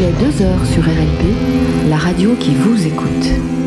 2 heures sur RLP, la radio qui vous écoute.